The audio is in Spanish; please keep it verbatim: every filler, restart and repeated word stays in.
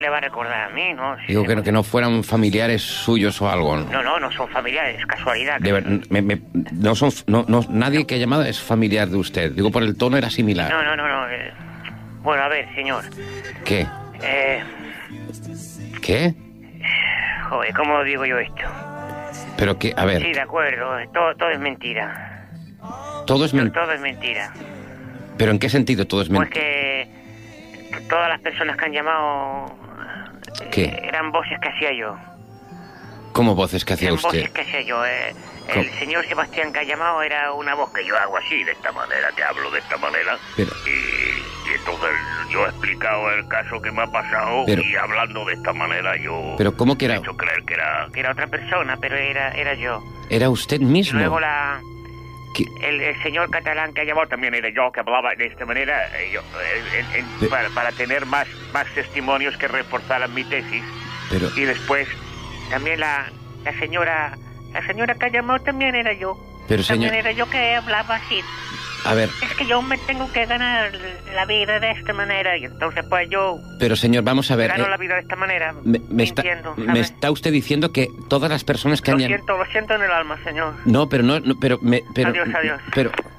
le va a recordar a mí, ¿no? Digo que no, que no fueran familiares suyos o algo. No, no, no son familiares, casualidad. De ver, me, me, no son, no, no, nadie que ha llamado es familiar de usted. Digo, por el tono era similar. No, no, no, no. Eh, bueno, a ver, señor. ¿Qué? Eh, ¿Qué? joder, ¿cómo digo yo esto? Pero que, a ver... Sí, de acuerdo, todo, todo es mentira. Todo es mentira. Todo es mentira. ¿Pero en qué sentido todo es Pues mentira? que todas las personas que han llamado... ¿Qué? eh, eran voces que hacía yo. ¿Cómo voces que hacía Eran usted? voces que hacía yo. Eh, el señor Sebastián que ha llamado era una voz que yo hago así, de esta manera, que hablo de esta manera. Pero... Y, y entonces yo he explicado el caso que me ha pasado Pero- y hablando de esta manera yo... Pero ¿cómo que he era? hecho creer que era, que era otra persona, pero era, era yo. ¿Era usted Y mismo? luego la... ¿Qué? El, el señor catalán que ha llamado también era yo, que hablaba de esta manera, eh, yo, eh, en- en- Pe- para, para tener más, más testimonios que reforzaran mi tesis. Pero... Y después también la, la señora la señora que ha llamado también era yo. Pero, También señor... era yo que hablaba así. A ver, Es que yo me tengo que ganar la vida de esta manera y entonces pues yo pero señor, vamos a ver... gano eh, la vida de esta manera. me, me está, mintiendo, me ¿sabes? está usted diciendo que todas las personas que Lo han llamado... siento, lo siento en el alma, señor. No, pero no, no, pero me, pero, Adiós, adiós. pero